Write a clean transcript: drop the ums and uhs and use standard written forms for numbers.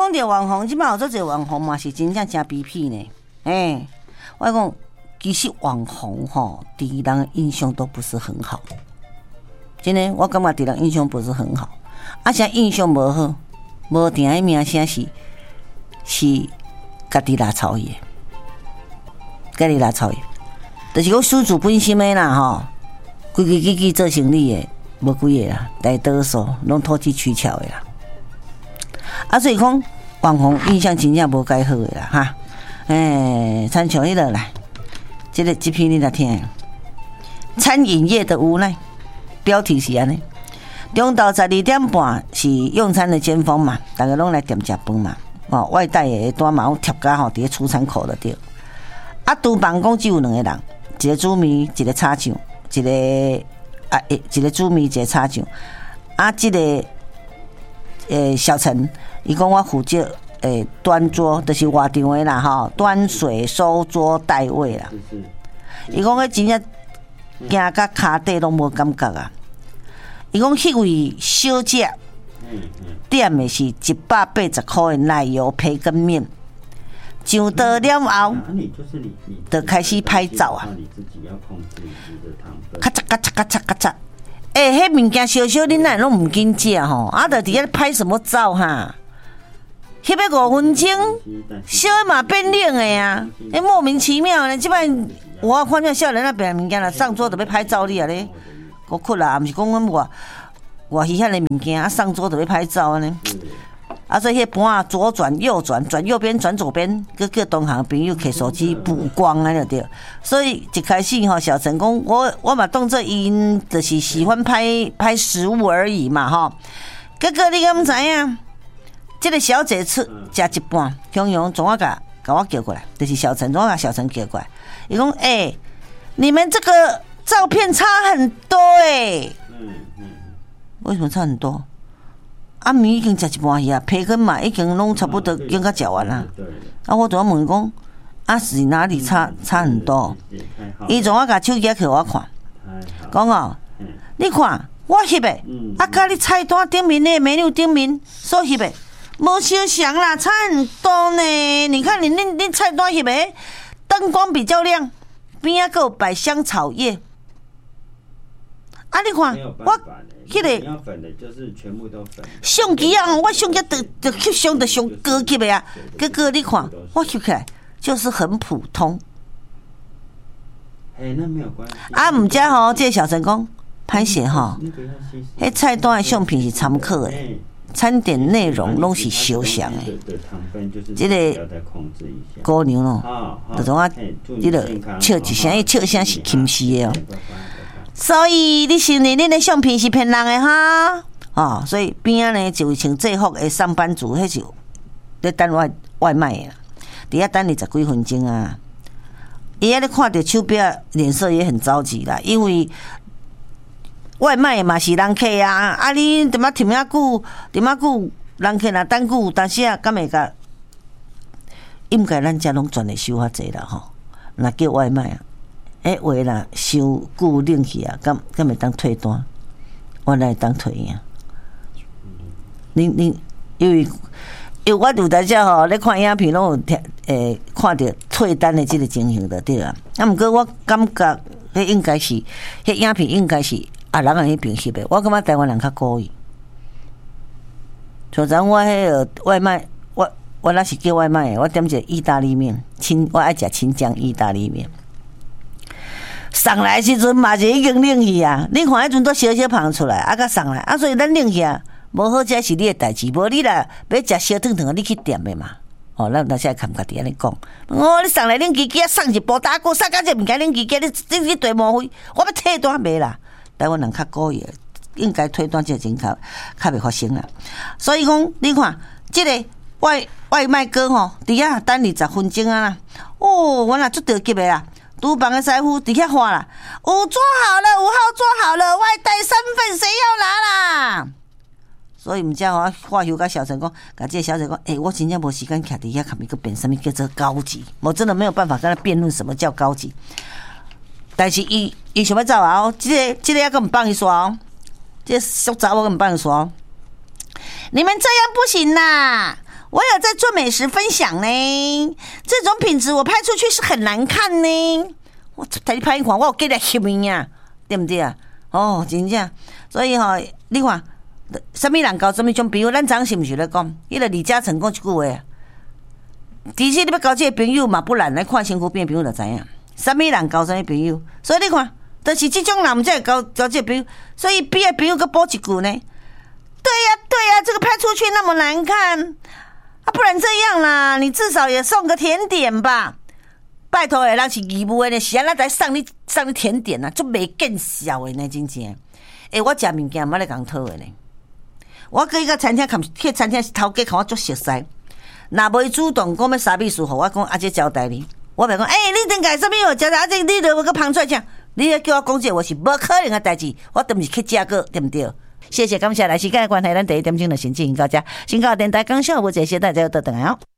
讲到网红，即摆有做侪网红嘛，是真正真卑鄙呢。我讲其实网红吼，对人的印象都不是很好。真的，我感觉对人印象不是很好。啥印象无好，无定的名声是家己拉草伊，家己拉草伊，就是讲事主本身的啦吼，规矩做生意的无几个啦，大多数拢投机取巧的啦。所以讲网红印象真正无介好的啦哈。参像迄个啦，这篇你来听，餐饮业的无奈，标题是安尼。中昼12点半是用餐的尖峰嘛，大家拢来店食饭嘛。外带的单嘛有贴家吼，伫咧出餐口的对。厨房讲只有2个人，一个煮面，一个炒酱，一个煮面，一个炒酱。这个小陈，伊讲我负责端桌，就是外场的啦吼，端水、收桌、带位啦。伊讲迄真正行到骹底拢无感觉啊。伊讲迄位小姐点的是180块的奶油培根面，上桌了后，就开始拍照啊！咔嚓咔嚓咔嚓咔嚓，迄物件小小恁哪拢唔紧食吼，就伫遐拍什么照哈？翕要5分钟，小嘛变冷的啊！莫名其妙呢，即摆我看见少年那边物件啦，上桌就要拍照你啊咧，我哭啦，毋是讲我稀罕的物件，上桌就要拍照呢。所以迄盘啊，左转右转，转右边转左边，叫同行朋友摕手机补光啊，就对。所以一开始吼，小陈讲我嘛当做因就是喜欢拍食物而已嘛吼。结果你敢知影？这个小姐吃一半，雄雄总要甲我叫过来，就是小陈总要甲小陈叫过来。伊讲你们这个照片差很多为什么差很多？面已经食一半去啊，培根嘛已经拢差不多已经甲食完啦。我就问伊讲，是哪里差很多？伊总要甲手机给我看，讲你看我翕的，甲你菜单顶面的美女顶面所翕的，无相像啦，差很多呢。你看恁菜单翕的，灯光比较亮，边啊还有摆香草叶。你看我迄个粉的就是全部都粉。 相机啊，我相机就翕相就上高级的啊。结果你看我翕起来就是很普通。 那没有关系。 唔知吼，这个小陈讲歹势吼，迄菜单的相片是参考的，餐点内容拢是相像的。这个姑娘咯，就种这个笑一声，笑声是轻视的哦。所以你承认恁的相片是骗人的哈？所以边仔呢就穿制服的上班族，迄是咧等外卖的啦，伫遐等20几分钟啊。伊遐咧看到手表，脸色也很着急啦，因为外卖嘛是人客啊，你点啊停遐久，人客若等久，但是敢会甲？应该咱遮拢赚的收较济啦吼，若叫外卖啊。话啦，收久冷去啊，敢会当退单？我来当退呀。因为我有在遮吼，咧看影片拢有看到退单的这个情形就对啊。毋过我感觉迄应该是，迄影片应该是人迄边翕的。我感觉台湾人较故意。像我迄个外卖，我若是叫外卖的，我点一个意大利面，我爱食青江意大利面。上来时阵嘛是已经冷去啊！你看迄阵都小胖出来，甲上来所以咱冷去啊，无好食是你的代志，无你啦要食小烫烫，你去点的嘛。咱现在看家己安尼讲，你上来冷叽叽送一波打鼓，送到这物件冷叽叽，你对毛费，我要退单袂啦。台湾人较故意，应该退单这情较袂发生啦。所以讲，你看这个外卖哥吼，伫遐等20分钟啊啦，我若足着急的啦。厨房的师傅伫遐喊啦，有抓好了，5号抓好了，外带3份，谁要拿啦？所以毋知我话休甲小陈讲，甲这个小陈讲，我真正无时间徛伫遐，看伊个变什么叫做高级，我真的没有办法跟他辩论什么叫高级。但是伊想要走啊，这个还根本帮伊刷哦，这个小查某根本帮伊刷哦。你们这样不行啦！ 我有在做美食分享呢，这种品质我拍出去是很难看呢。我带你拍一款，我有给你翕面啊，对不对啊？哦，真正，所以吼，你看，什么人交什么种朋友？咱昨是不是咧讲？迄个李嘉诚讲一句话啊，其实你要交这个朋友嘛，不难来看身躯边朋友就知影，什么人交什么朋友。所以你看，就是这种人，才会交这个朋友。所以别的朋友搁补一句呢。对呀，这个拍出去那么难看啊，不然这样啦，你至少也送个甜点吧。拜托的人是义务的呢，是安怎来送你甜点啊？足袂见效的呢，真正。我食物件毋捌咧共讨的呢。我去个餐厅看，去餐厅头家看我足熟悉。若袂主动讲要啥秘书，互我讲阿姐交代你，我袂讲。你顶个什么有交代？阿姐你就要个捧出来讲，你要叫我讲这我是无可能的代志，我都毋是去食过，对不对？谢谢，感谢来时间的关系，咱第一点钟就先进行到这。新高电台讲笑，我这些大家都等来哦。